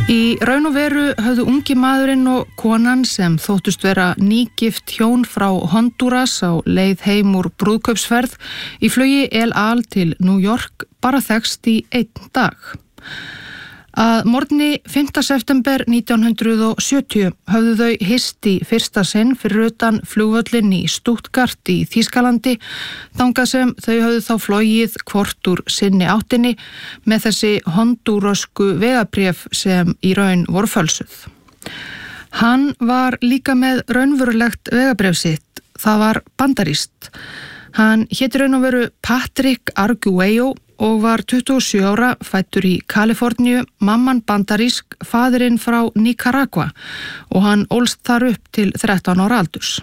Í raun og veru höfðu ungi maðurinn og konan sem þóttust vera nýgift hjón frá Honduras á leið heim úr brúðkaupsferð í flugi El Al til New York bara þekkst í einn dag. Að morgni 5. september 1970 höfðu þau hist í fyrsta sinn fyrir utan flugvöllin í Stuttgart í Þýskalandi, þangað sem þau höfðu þá flogið hvort úr sinni áttinni með þessi hondúrösku vegabréf sem í raun voru fölsuð. Hann var líka með raunverulegt vegabréf sitt, það var bandarískt. Hann héti raun og veru Patrick Arguello og var 27 ára, fæddur í Kaliforníu, mamman bandarísk, faðirinn frá Nicaragua og hann ólst þar upp til 13 ára aldurs.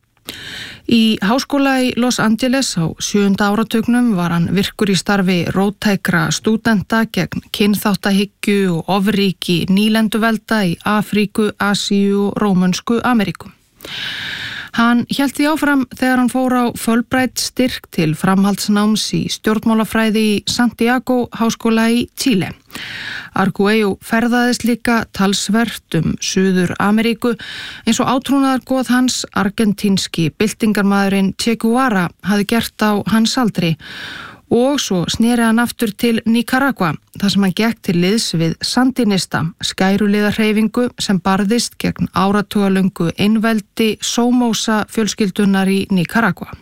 Í háskóla í Los Angeles á 7. áratugnum var hann virkur í starfi róttækra stúdenta gegn kynþáttahyggju og ofríki nýlenduvelda í Afríku, Asíu og Rómönsku Ameríku. Hann hélt því áfram þegar hann fór á Fulbright-styrk til framhaldsnáms í stjórnmálafræði í Santiago háskóla í Chile. Arguello ferðaðist líka talsvert Suður Ameríku eins og átrúnaðargoð hans argentínski byltingarmaðurinn Che Guevara hafði gert á hans aldri. Og svo sneri hann aftur til Nicaragua, þar sem hann gekk til liðs við sandinista, skæruliðahreyfingu sem barðist gegn áratugalöngu einveldi Somoza fjölskyldunar í Nicaragua.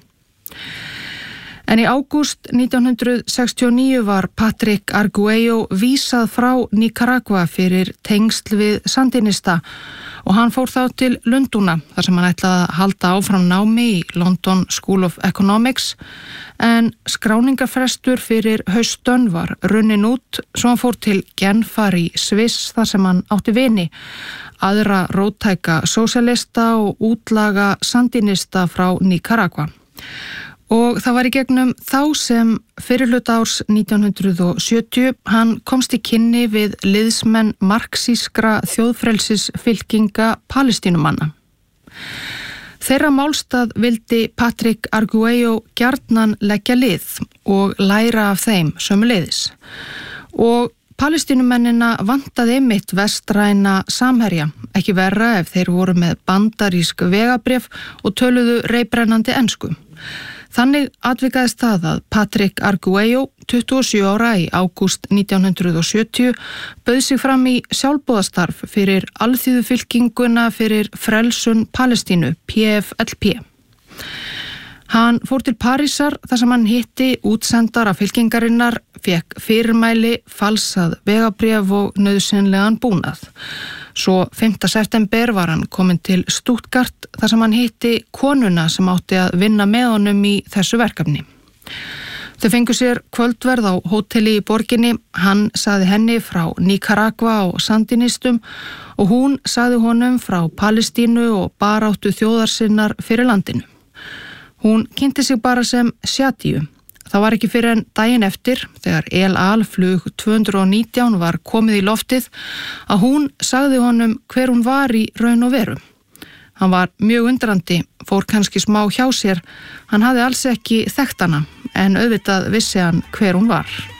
En í ágúst 1969 var Patrick Arguello vísað frá Nicaragua fyrir tengsl við sandinista og hann fór þá til Lundúna þar sem hann ætlaði að halda áfram námi í London School of Economics en skráningarfrestur fyrir haustönn var runnin út svo hann fór til Genfar í Sviss þar sem hann átti vini, aðra róttæka sósíalista og útlaga sandinista frá Nicaragua. Og það var í gegnum þá sem fyrirhluta árs 1970 hann komst í kynni við liðsmenn marxískra þjóðfrelsisfylkinga Palestínumanna. Þeirra málstað vildi Patrick Arguello gjarnan leggja lið og læra af þeim sömuleiðis. Og Palestínumennina vantaði einmitt vestræna samherja, ekki verra ef þeir voru með bandarísk vegabréf og töluðu reiprennandi ensku. Þannig atvikaðist það að Patrick Arguello, 27 ára í ágúst 1970, bauð sig fram í sjálfboðastarf fyrir alþýðufylkinguna fyrir frelsun Palestínu, PFLP. Hann fór til Parísar þar sem hann hitti útsendara fylkingarinnar, fékk fyrirmæli, falsað vegabréf og nauðsynlegan búnað. Svo 5. september var hann kominn til Stuttgart þar sem hann hitti konuna sem átti að vinna með honum í þessu verkefni. Þau fengu sér kvöldverð á hóteli í borginni, hann sagði henni frá Nicaragua og sandinistum og hún sagði honum frá Palestínu og baráttu þjóðarsinnar fyrir landinu. Hún kynnti sig bara sem Shadiu. Það var ekki fyrir en daginn eftir, þegar El Al flug 219 var komið í loftið, að hún sagði honum hver hún var í raun og veru. Hann var mjög undrandi, fór kannski smá hjá sér, hann hafði alls ekki þekkt hana, en auðvitað vissi hann hver hún var.